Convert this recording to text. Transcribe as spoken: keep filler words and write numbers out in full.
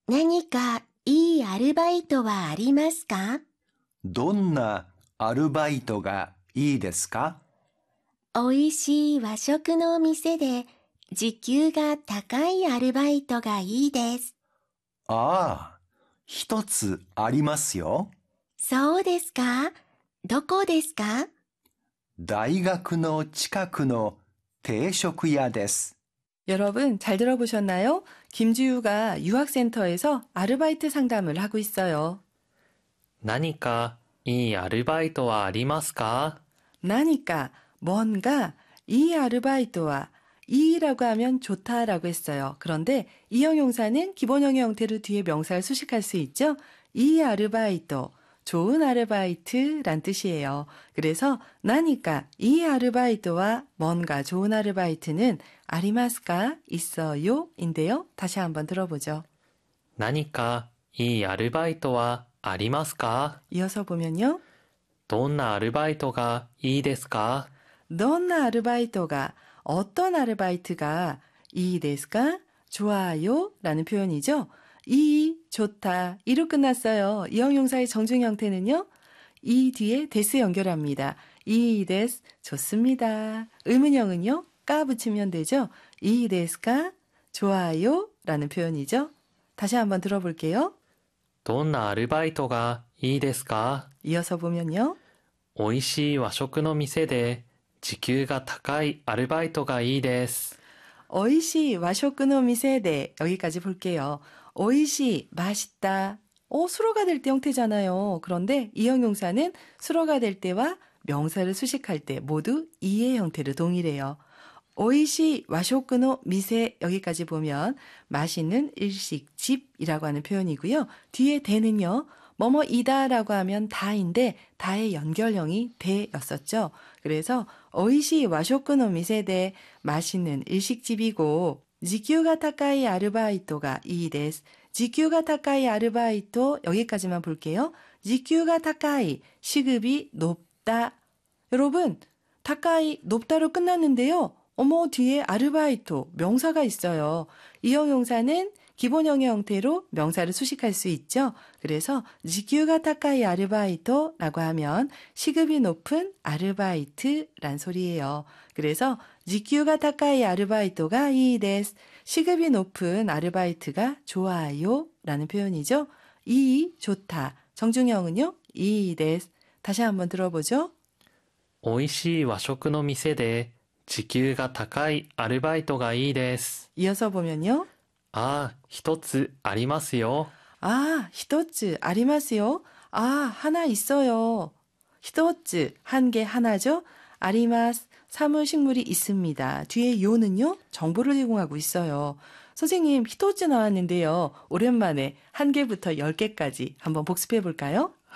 何かいいアルバイトはありますか？ どんなアルバイトがいいですか？ おいしい和食の店で時給が高いアルバイトがいいです。 ああ、一つありますよ。 そうですか？どこですか？ 大学の近くの定食屋です。 여러분 잘 들어보셨나요? 김지우가 유학센터에서 아르바이트 상담을 하고 있어요. 何かいいアルバイトはありますか? 나니까 뭔가 이 아르바이트와 이라고 하면 좋다라고 했어요. 그런데 이 형용사는 기본형의 형태로 뒤에 명사를 수식할 수 있죠. 이 아르바이트, 좋은 아르바이트란 뜻이에요. 그래서 나니까 이 아르바이트와 뭔가 좋은 아르바이트는 아리마스까 있어요 인데요. 다시 한번 들어보죠. 何かいいアルバイトはありますか? 이어서 보면요. どんなアルバイトがいいですか? 너나 아르바이트가 어떤 아르바이트가 이 데스까? 좋아요 라는 표현이죠. 이 좋다 이로 끝났어요. 이 형용사의 정중 형태는요. 이 뒤에 데스 연결합니다. 이 데스 좋습니다. 의문형은요. 까 붙이면 되죠. 이 데스까? 좋아요 라는 표현이죠. 다시 한번 들어볼게요. どんなアルバイトがいいですか? 이어서 보면요. おいしい和食の店で時給が高いアルバイトがいいです. 오이시 와쇼크노 미세데 여기까지 볼게요. 오이시 맛있다. 어, 수로가 될 때 형태잖아요. 그런데 이 형용사는 수로가 될 때와 명사를 수식할 때 모두 이의 형태로 동일해요. 오이시 와쇼크노 미세 여기까지 보면 맛있는 일식집이라고 하는 표현이고요. 뒤에 대는요. 뭐뭐이다라고 하면 다인데 다의 연결형이 대였었죠. 그래서 오이시 와쇼크노 미세데 맛있는 일식집이고 지큐가 타카이 아르바이토가 이 데스. 지큐가 타카이 아르바이토 여기까지만 볼게요. 지큐가 타카이 시급이 높다. 여러분 타카이 높다로 끝났는데요. 어머 뒤에 아르바이토 명사가 있어요. 이 형용사는 기본형의 형태로 명사를 수식할 수 있죠. 그래서 지큐가 타카이 아르바이토라고 하면 시급이 높은 아르바이트란 소리예요. 그래서 지큐가 타카이 아르바이토가 이 데스. 시급이 높은 아르바이트가 좋아요 라는 표현이죠. 이 좋다. 정중형은요. 이 데스. 다시 한번 들어보죠. おいしい和食の店で時給が高いアルバイトがいいです. 이어서 보면요. ああ、一つありますよ. 아, 히토츠 아리마스요. 아, 하나 있어요. 히토츠 한 개 하나죠. 아리마스 사무식물이 있습니다. 뒤에 요는요. 정보를 제공하고 있어요. 선생님 히토츠 나왔는데요. 오랜만에 한 개부터 열 개까지 한번 복습해 볼까요?